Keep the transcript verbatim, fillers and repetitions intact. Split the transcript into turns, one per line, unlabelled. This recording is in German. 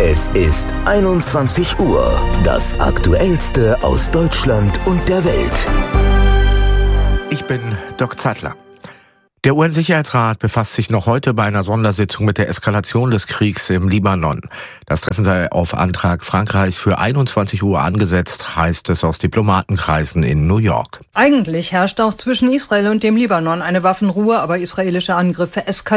Es ist einundzwanzig Uhr. Das Aktuellste aus Deutschland und der Welt.
Ich bin Dirk Zeitler. Der U N-Sicherheitsrat befasst sich noch heute bei einer Sondersitzung mit der Eskalation des Kriegs im Libanon. Das Treffen sei auf Antrag Frankreichs für einundzwanzig Uhr angesetzt, heißt es aus Diplomatenkreisen in New York.
Eigentlich herrscht auch zwischen Israel und dem Libanon eine Waffenruhe, aber israelische Angriffe eskalieren.